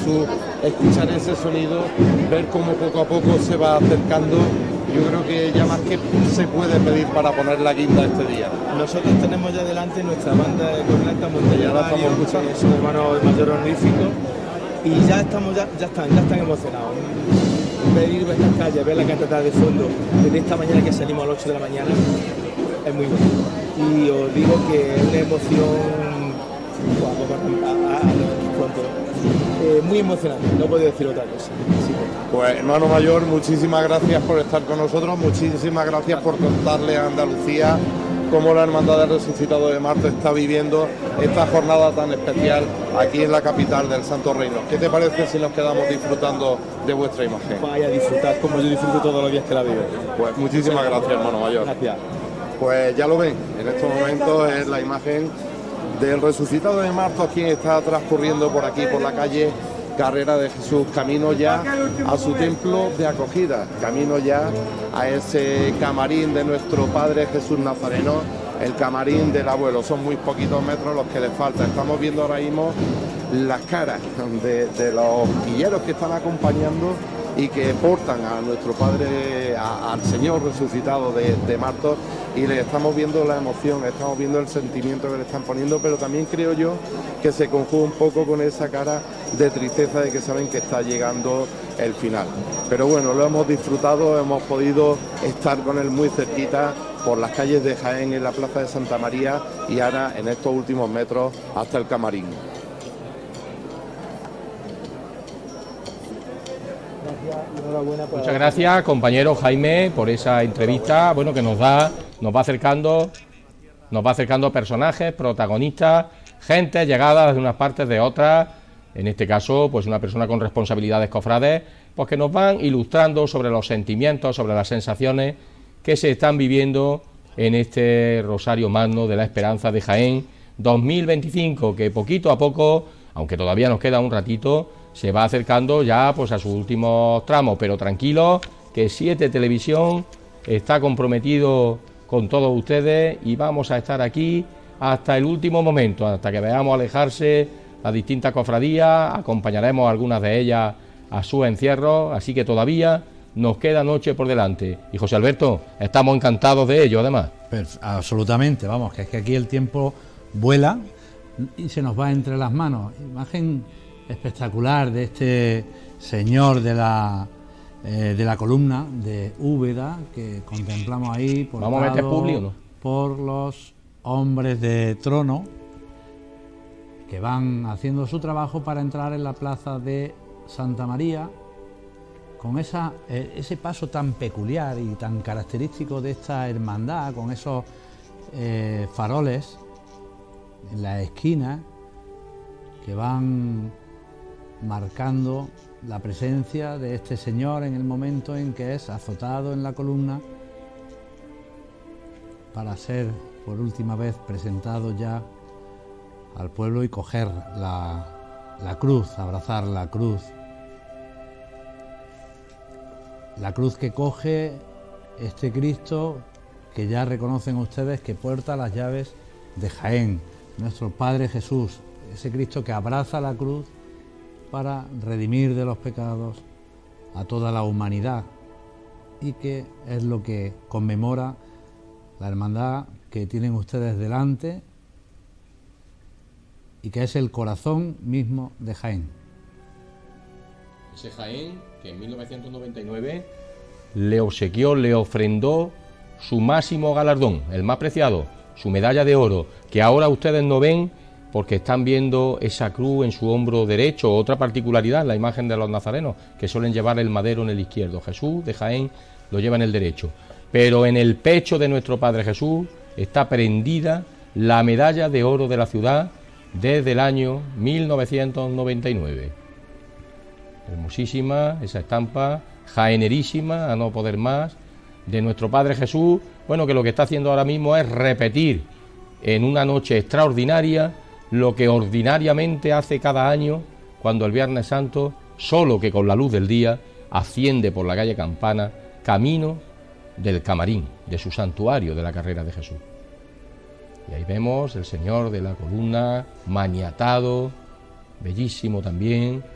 Jesús, escuchar ese sonido, ver cómo poco a poco se va acercando. Yo creo que ya más que se puede pedir para poner la guinda este día. Nosotros tenemos ya delante nuestra banda de corneta Montellario, que es un hermano mayor honorífico, y ya están emocionados. Ver estas calles, ver la catedral de fondo, desde esta mañana que salimos a las 8 de la mañana, es muy bueno. Y os digo que es una emoción muy emocionante, no puedo decir otra cosa. Pues hermano mayor, muchísimas gracias por estar con nosotros, muchísimas gracias por contarle a Andalucía cómo la Hermandad del Resucitado de Marto está viviendo esta jornada tan especial aquí en la capital del Santo Reino. ¿Qué te parece si nos quedamos disfrutando de vuestra imagen? Vaya a disfrutar como yo disfruto todos los días que la vivo. Pues muchísimas gracias, hermano mayor. Gracias. Pues ya lo ven, en estos momentos es la imagen del Resucitado de Marto, quien está transcurriendo por aquí, por la calle Carrera de Jesús, camino ya a su templo de acogida, camino ya a ese camarín de nuestro Padre Jesús Nazareno, el camarín del abuelo. Son muy poquitos metros los que les falta. Estamos viendo ahora mismo las caras de los guilleros que están acompañando y que portan a nuestro Padre, al Señor resucitado de Marto, y le estamos viendo la emoción, estamos viendo el sentimiento que le están poniendo, pero también creo yo que se conjuga un poco con esa cara de tristeza de que saben que está llegando el final. Pero bueno, lo hemos disfrutado, hemos podido estar con él muy cerquita por las calles de Jaén, en la plaza de Santa María, y ahora en estos últimos metros hasta el camarín. Muchas gracias, compañero Jaime, por esa entrevista, bueno, que nos va acercando personajes, protagonistas, gente llegada de unas partes de otras, en este caso, pues una persona con responsabilidades cofrades, pues que nos van ilustrando sobre los sentimientos, sobre las sensaciones que se están viviendo en este Rosario Magno de la Esperanza de Jaén 2025, que poquito a poco, aunque todavía nos queda un ratito, se va acercando ya pues a sus últimos tramos, pero tranquilos, que 7 Televisión está comprometido con todos ustedes y vamos a estar aquí hasta el último momento, hasta que veamos alejarse las distintas cofradías, acompañaremos a algunas de ellas a su encierro, así que todavía nos queda noche por delante. Y José Alberto, estamos encantados de ello, además. Absolutamente, vamos, que es que aquí el tiempo vuela y se nos va entre las manos. Imagen espectacular de este señor de la columna de Úbeda que contemplamos ahí ¿Vamos a meter publi o no? Por los hombres de trono que van haciendo su trabajo para entrar en la plaza de Santa María, con ese paso tan peculiar y tan característico de esta hermandad, con esos faroles en la esquina que van marcando la presencia de este señor en el momento en que es azotado en la columna para ser por última vez presentado ya al pueblo y coger la cruz, abrazar la cruz que coge este Cristo que ya reconocen ustedes que porta las llaves de Jaén, nuestro Padre Jesús, ese Cristo que abraza la cruz para redimir de los pecados a toda la humanidad y que es lo que conmemora la hermandad que tienen ustedes delante y que es el corazón mismo de Jaén. Ese Jaén que en 1999 le obsequió, le ofrendó su máximo galardón, el más preciado, su medalla de oro, que ahora ustedes no ven porque están viendo esa cruz en su hombro derecho. Otra particularidad, la imagen de los nazarenos, que suelen llevar el madero en el izquierdo. Jesús de Jaén lo lleva en el derecho. Pero en el pecho de nuestro Padre Jesús está prendida la medalla de oro de la ciudad desde el año 1999. Hermosísima esa estampa, jaenerísima, a no poder más, de nuestro Padre Jesús, bueno, que lo que está haciendo ahora mismo es repetir en una noche extraordinaria lo que ordinariamente hace cada año cuando el Viernes Santo, solo que con la luz del día, asciende por la calle Campana, camino del camarín, de su santuario de la Carrera de Jesús. Y ahí vemos el Señor de la columna, maniatado, bellísimo también,